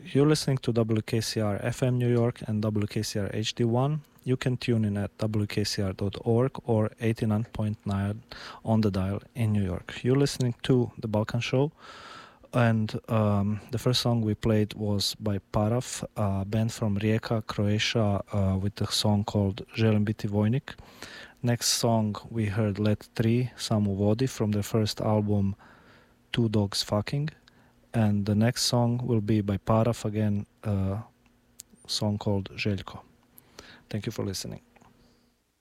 You're listening to WKCR FM New York and WKCR HD1. You can tune in at wkcr.org or 89.9 on the dial in New York. You're listening to The Balkan Show, and the first song we played was by Parav, a band from Rijeka, Croatia, with a song called Želim biti vojnik. Next song we heard Let 3, Samo vodi, from their first album Two Dogs Fucking. And the next song will be by Parav again, a song called Željko. Thank you for listening.